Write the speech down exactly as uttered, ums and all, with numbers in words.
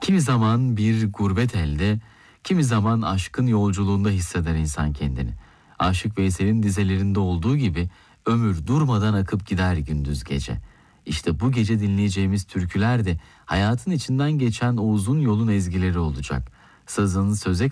Kimi zaman bir gurbet elde, kimi zaman aşkın yolculuğunda hisseder insan kendini. Aşık Veysel'in dizelerinde olduğu gibi ömür durmadan akıp gider gündüz gece. İşte bu gece dinleyeceğimiz türküler de hayatın içinden geçen o uzun yolun ezgileri olacak. Sazın söze